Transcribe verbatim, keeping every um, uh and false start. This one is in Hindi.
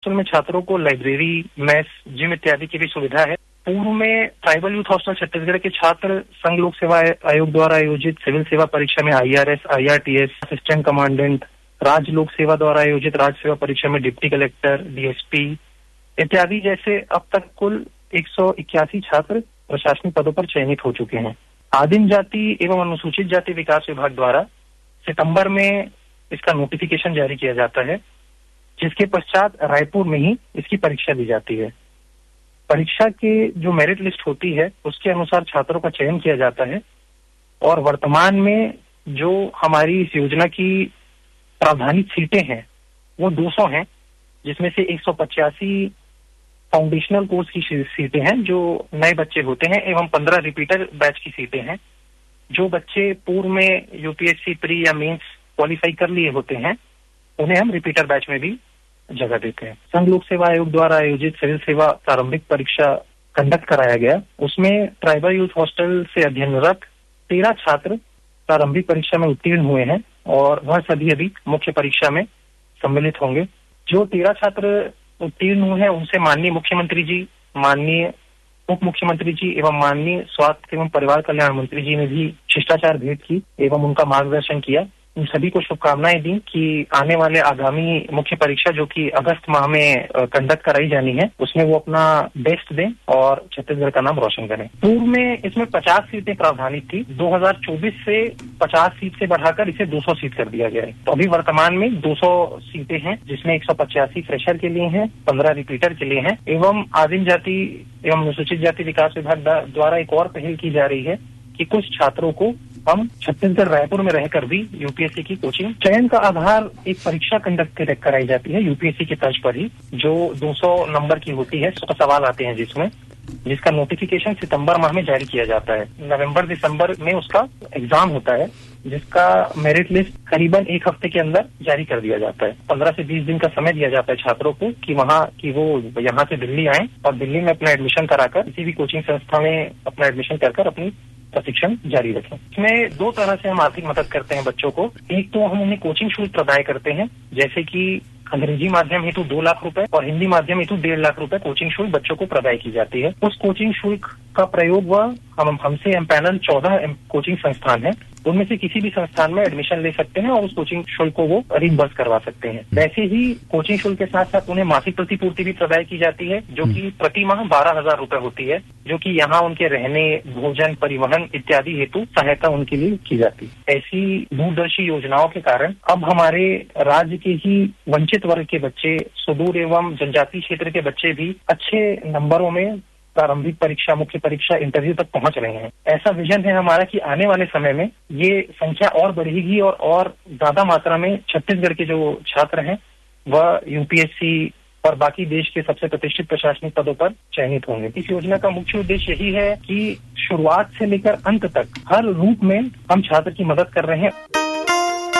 हॉस्टल में छात्रों को लाइब्रेरी, मेस, जिम इत्यादि की भी सुविधा है। पूर्व में ट्राइबल यूथ हॉस्टल छत्तीसगढ़ के छात्र संघ लोक सेवा आयोग द्वारा आयोजित सिविल सेवा परीक्षा में आईआरएस, आईआरटीएस, असिस्टेंट कमांडेंट, राज्य लोक सेवा द्वारा आयोजित राज्य सेवा परीक्षा में डिप्टी कलेक्टर, डीएसपी इत्यादि जैसे अब तक कुल एक सौ इक्यासी छात्र प्रशासनिक पदों पर चयनित हो चुके हैं। आदिम जाति एवं अनुसूचित जाति विकास विभाग द्वारा सितंबर में इसका नोटिफिकेशन जारी किया जाता है, जिसके पश्चात रायपुर में ही इसकी परीक्षा दी जाती है। परीक्षा के जो मेरिट लिस्ट होती है उसके अनुसार छात्रों का चयन किया जाता है और वर्तमान में जो हमारी इस योजना की प्रावधानित सीटें हैं वो दो सौ हैं, जिसमें से एक सौ पचासी फाउंडेशनल कोर्स की सीटें हैं जो नए बच्चे होते हैं एवं पंद्रह रिपीटर बैच की सीटें हैं। जो बच्चे पूर्व में यूपीएससी प्री या मेंस क्वालिफाई कर लिए होते हैं उन्हें हम रिपीटर बैच में भी जगह देते हैं। संघ लोक सेवा आयोग द्वारा आयोजित सिविल सेवा प्रारंभिक परीक्षा कंडक्ट कराया गया, उसमें ट्राइबल यूथ हॉस्टल से अध्ययनरत तेरह छात्र प्रारंभिक परीक्षा में उत्तीर्ण हुए हैं और वह सभी अभी मुख्य परीक्षा में सम्मिलित होंगे। जो तेरह छात्र उत्तीर्ण हुए हैं उनसे माननीय मुख्यमंत्री जी, माननीय उप मुख्यमंत्री जी एवं माननीय स्वास्थ्य एवं परिवार कल्याण मंत्री जी ने भी शिष्टाचार भेंट की एवं उनका मार्गदर्शन किया। इन सभी को शुभकामनाएं दी कि आने वाले आगामी मुख्य परीक्षा जो कि अगस्त माह में कंडक्ट कराई जानी है उसमें वो अपना बेस्ट दें और छत्तीसगढ़ का नाम रोशन करें। पूर्व में इसमें पचास सीटें प्रावधानित थी, दो हज़ार चौबीस से पचास सीट से बढ़ाकर इसे दो सौ सीट कर दिया गया है। तो अभी वर्तमान में दो सौ सीटें हैं, जिसमें एक सौ पचासी फ्रेशर के लिए हैं, पंद्रह रिपीटर के लिए हैं एवं आदिम जाति एवं अनुसूचित जाति विकास विभाग द्वारा एक और पहल की जा रही है कि कुछ छात्रों को हम छत्तीसगढ़ रायपुर में रहकर भी यूपीएससी की कोचिंग, चयन का आधार एक परीक्षा कंडक्ट कराई जाती है यूपीएससी की तर्ज पर ही, जो दो सौ नंबर की होती है। सौ सवाल आते हैं जिसमें जिसका नोटिफिकेशन सितंबर माह में जारी किया जाता है। नवंबर दिसंबर में उसका एग्जाम होता है, जिसका मेरिट लिस्ट करीबन एक हफ्ते के अंदर जारी कर दिया जाता है। पंद्रह से बीस दिन का समय दिया जाता है छात्रों को कि वहाँ की वो यहाँ से दिल्ली आए और दिल्ली में अपना एडमिशन कराकर किसी भी कोचिंग संस्था में अपना एडमिशन कर कर अपनी प्रशिक्षण जारी रखें। इसमें दो तरह से हम आर्थिक मदद करते हैं बच्चों को। एक तो हम उन्हें कोचिंग शुल्क प्रदाय करते हैं, जैसे कि अंग्रेजी माध्यम हेतु दो लाख रुपए और हिंदी माध्यम हेतु डेढ़ लाख रुपए कोचिंग शुल्क बच्चों को प्रदाय की जाती है। उस कोचिंग शुल्क का प्रयोग वह हम हमसे एम्पैनल चौदह कोचिंग संस्थान है, उनमें से किसी भी संस्थान में एडमिशन ले सकते हैं और उस कोचिंग शुल्क को वो रिम्बर्स करवा सकते हैं। वैसे ही कोचिंग शुल्क के साथ साथ उन्हें मासिक प्रतिपूर्ति भी प्रदाय की जाती है, जो कि प्रति माह बारह हजार रुपए होती है, जो कि यहाँ उनके रहने, भोजन, परिवहन इत्यादि हेतु सहायता उनके लिए की जाती है। ऐसी दूरदर्शी योजनाओं के कारण अब हमारे राज्य के ही वंचित वर्ग के बच्चे, सुदूर एवं जनजातीय क्षेत्र के बच्चे भी अच्छे नंबरों में प्रारंभिक परीक्षा, मुख्य परीक्षा, इंटरव्यू तक पहुंच रहे हैं। ऐसा विजन है हमारा कि आने वाले समय में ये संख्या और बढ़ेगी और और ज्यादा मात्रा में छत्तीसगढ़ के जो छात्र हैं वह यूपीएससी और बाकी देश के सबसे प्रतिष्ठित प्रशासनिक पदों पर चयनित होंगे। इस योजना का मुख्य उद्देश्य यही है कि शुरुआत से लेकर अंत तक हर रूप में हम छात्र की मदद कर रहे हैं।